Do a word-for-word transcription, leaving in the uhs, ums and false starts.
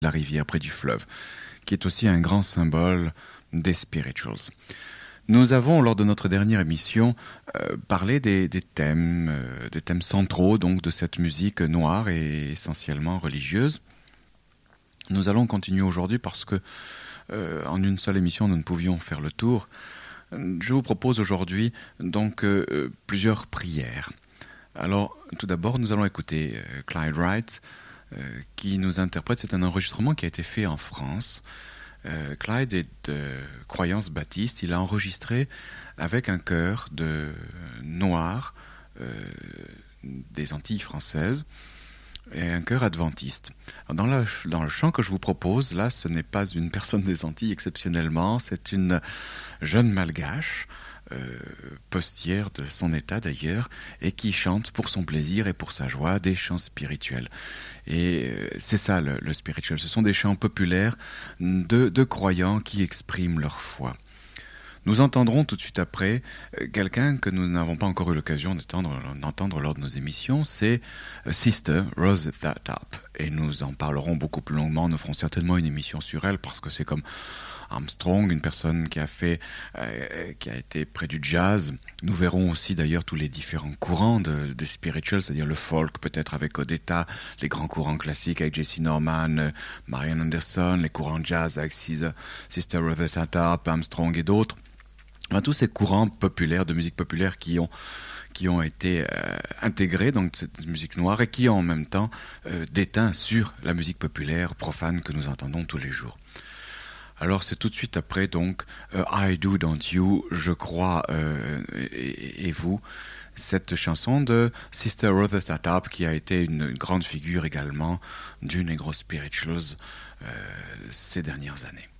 la rivière, près du fleuve, qui est aussi un grand symbole des spirituals. Nous avons, lors de notre dernière émission, euh, parlé des, des thèmes, euh, des thèmes centraux donc de cette musique noire et essentiellement religieuse. Nous allons continuer aujourd'hui parce que euh, en une seule émission nous ne pouvions faire le tour. Je vous propose aujourd'hui donc euh, plusieurs prières. Alors, tout d'abord, nous allons écouter euh, Clyde Wright euh, qui nous interprète. C'est un enregistrement qui a été fait en France. Euh, Clyde est de croyance baptiste. Il a enregistré avec un chœur de noirs euh, des Antilles françaises et un chœur adventiste. Alors dans, la, dans le chant que je vous propose, là, ce n'est pas une personne des Antilles exceptionnellement, c'est une jeune malgache, euh, postière de son état d'ailleurs, et qui chante pour son plaisir et pour sa joie des chants spirituels. Et euh, c'est ça le, le spirituel, ce sont des chants populaires de, de croyants qui expriment leur foi. Nous entendrons tout de suite après euh, quelqu'un que nous n'avons pas encore eu l'occasion d'entendre, d'entendre lors de nos émissions, c'est euh, Sister Rosetta Tharpe. Et nous en parlerons beaucoup plus longuement, nous ferons certainement une émission sur elle parce que c'est comme Armstrong, une personne qui a fait, euh, qui a été près du jazz. Nous verrons aussi d'ailleurs tous les différents courants de, de spiritual, c'est-à-dire le folk peut-être avec Odetta, les grands courants classiques avec Jesse Norman, euh, Marian Anderson, les courants jazz avec Sister, Sister Rosetta Tharpe, Armstrong et d'autres. Enfin, tous ces courants populaires, de musique populaire qui ont, qui ont été euh, intégrés dans cette musique noire et qui ont en même temps euh, déteint sur la musique populaire profane que nous entendons tous les jours. Alors c'est tout de suite après donc euh, I Do Don't You, je crois euh, et, et vous, cette chanson de Sister Rosetta Tharpe qui a été une grande figure également du Negro Spirituals euh, ces dernières années.